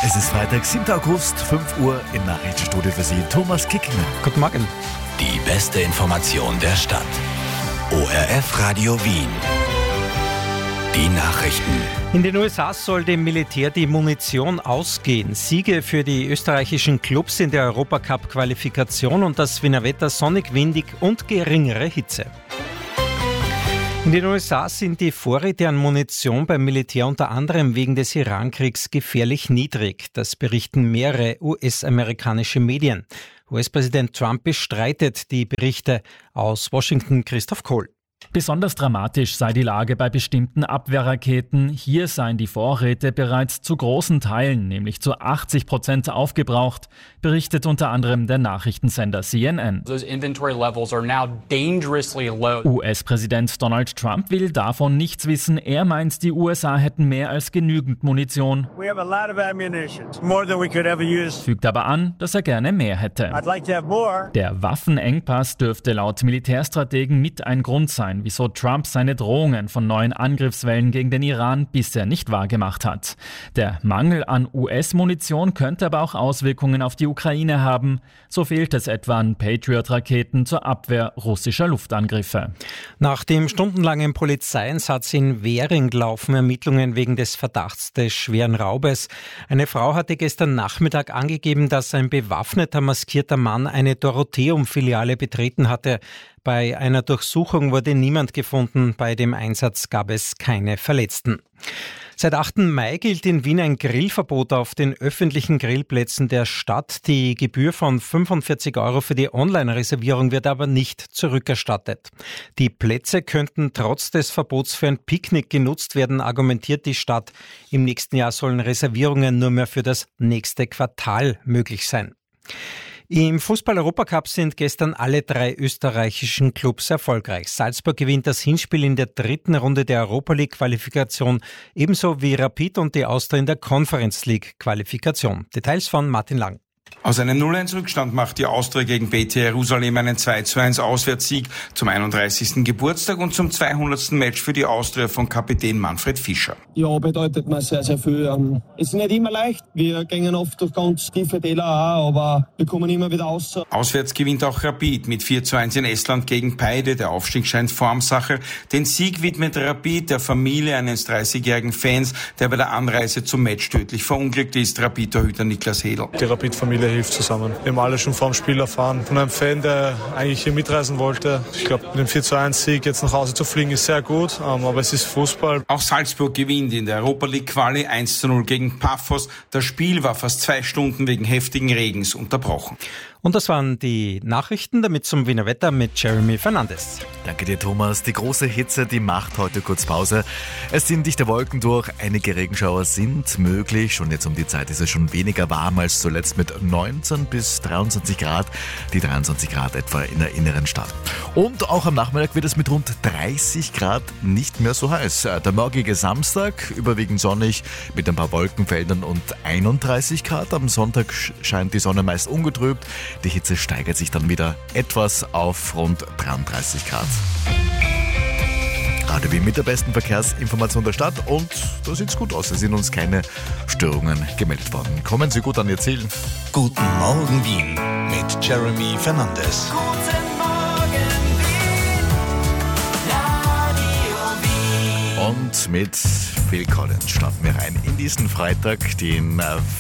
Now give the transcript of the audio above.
Es ist Freitag, 7. August, 5 Uhr im Nachrichtenstudio für Sie, Thomas Kickinger. Guten Morgen. Die beste Information der Stadt. ORF Radio Wien. Die Nachrichten. In den USA soll dem Militär die Munition ausgehen. Siege für die österreichischen Clubs in der Europacup-Qualifikation und das Wiener Wetter sonnig, windig und geringere Hitze. In den USA sind die Vorräte an Munition beim Militär unter anderem wegen des Irankriegs gefährlich niedrig. Das berichten mehrere US-amerikanische Medien. US-Präsident Trump bestreitet die Berichte. Aus Washington Christoph Kohl. Besonders dramatisch sei die Lage bei bestimmten Abwehrraketen. Hier seien die Vorräte bereits zu großen Teilen, nämlich zu 80% aufgebraucht, berichtet unter anderem der Nachrichtensender CNN. US-Präsident Donald Trump will davon nichts wissen. Er meint, die USA hätten mehr als genügend Munition. Fügt aber an, dass er gerne mehr hätte. Der Waffenengpass dürfte laut Militärstrategen mit ein Grund sein, wieso Trump seine Drohungen von neuen Angriffswellen gegen den Iran bisher nicht wahrgemacht hat. Der Mangel an US-Munition könnte aber auch Auswirkungen auf die Ukraine haben. So fehlt es etwa an Patriot-Raketen zur Abwehr russischer Luftangriffe. Nach dem stundenlangen Polizeieinsatz in Währing laufen Ermittlungen wegen des Verdachts des schweren Raubes. Eine Frau hatte gestern Nachmittag angegeben, dass ein bewaffneter, maskierter Mann eine Dorotheum-Filiale betreten hatte. Bei einer Durchsuchung wurde niemand gefunden. Bei dem Einsatz gab es keine Verletzten. Seit 8. Mai gilt in Wien ein Grillverbot auf den öffentlichen Grillplätzen der Stadt. Die Gebühr von 45 € für die Online-Reservierung wird aber nicht zurückerstattet. Die Plätze könnten trotz des Verbots für ein Picknick genutzt werden, argumentiert die Stadt. Im nächsten Jahr sollen Reservierungen nur mehr für das nächste Quartal möglich sein. Im Fußball-Europacup sind gestern alle 3 österreichischen Clubs erfolgreich. Salzburg gewinnt das Hinspiel in der 3. Runde der Europa-League-Qualifikation, ebenso wie Rapid und die Austria in der Conference-League-Qualifikation. Details von Martin Lang. Aus einem 0-1-Rückstand macht die Austria gegen BT Jerusalem einen 2-1 Auswärtssieg zum 31. Geburtstag und zum 200. Match für die Austria von Kapitän Manfred Fischer. Ja, bedeutet mir sehr, sehr viel. Es ist nicht immer leicht. Wir gehen oft durch ganz tiefe Täler auch, aber wir kommen immer wieder raus. Auswärts gewinnt auch Rapid mit 4-1 in Estland gegen Peide. Der Aufstieg scheint Formsache. Den Sieg widmet Rapid der Familie eines 30-jährigen Fans, der bei der Anreise zum Match tödlich verunglückt ist. Rapid-Torhüter Niklas Hedl. Die Rapid-Familie hilft zusammen. Wir haben alle schon vor dem Spiel erfahren. Von einem Fan, der eigentlich hier mitreisen wollte. Ich glaube, mit dem 4-1-Sieg jetzt nach Hause zu fliegen, ist sehr gut. Aber es ist Fußball. Auch Salzburg gewinnt in der Europa League Quali 1-0 gegen Paphos. Das Spiel war fast 2 Stunden wegen heftigen Regens unterbrochen. Und das waren die Nachrichten, damit zum Wiener Wetter mit Jeremy Fernandes. Danke dir, Thomas. Die große Hitze, die macht heute kurz Pause. Es ziehen dichte Wolken durch, einige Regenschauer sind möglich. Schon jetzt um die Zeit ist es schon weniger warm als zuletzt mit 19 bis 23 Grad. Die 23 Grad etwa in der inneren Stadt. Und auch am Nachmittag wird es mit rund 30 Grad nicht mehr so heiß. Der morgige Samstag überwiegend sonnig mit ein paar Wolkenfeldern und 31 Grad. Am Sonntag scheint die Sonne meist ungetrübt. Die Hitze steigert sich dann wieder etwas auf rund 33 Grad. Radio Wien mit der besten Verkehrsinformation der Stadt und da sieht es gut aus. Es sind uns keine Störungen gemeldet worden. Kommen Sie gut an Ihr Ziel. Guten Morgen Wien mit Jeremy Fernandes. Guten Morgen Wien, Radio Wien. Und mit Phil Collins starten wir rein in diesen Freitag, den